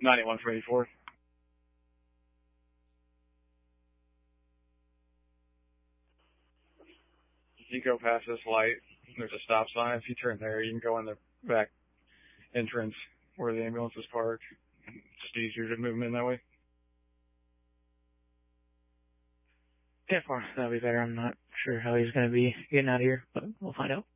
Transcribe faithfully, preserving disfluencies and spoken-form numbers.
ninety-one from eighty-four. You go past this light, there's a stop sign. If you turn there, you can go in the back entrance where the ambulance is parked. It's just easier to move them in that way. Yeah, for that'll be better. I'm not sure how he's going to be getting out of here, but we'll find out.